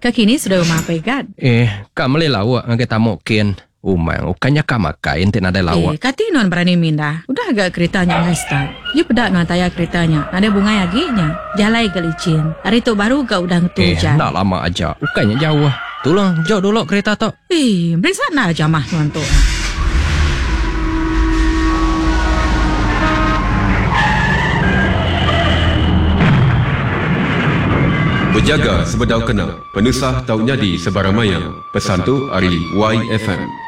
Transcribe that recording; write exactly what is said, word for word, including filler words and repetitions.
Kekini sudah mapai kan? Eh, kak boleh lawak dengan kita mokin. Umang, ukanya kak makai ente nada lawak. Eh, kati non berani minda. Udah agak keretanya nggak start. Dia pedak non taya keretanya. Ada bunga yaginya. Jalai ke licin. Hari tu baru kau udah Eh, ngetujan. nak lama aja. Ukanya jauh. Tolong, jauh dulu kereta tu. Eh, beri sana aja mah tuan tu. Berjaga sebedau kena. Penusah tau nyadi sebarang mayang. Pesan tu hari Y F M.